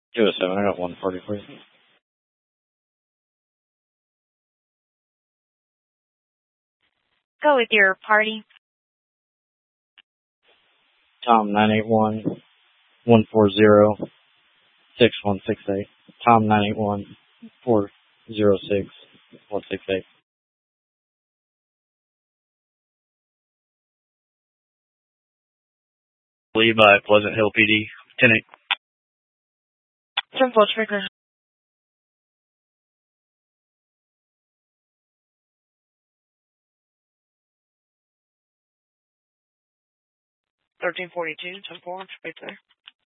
207, I got 140 for you. Go with your party. Tom 981-140-6168. Tom 981-406-168. Levi, Pleasant Hill PD. 10-8. 10-4 trigger. $13.42, 10-4, right there.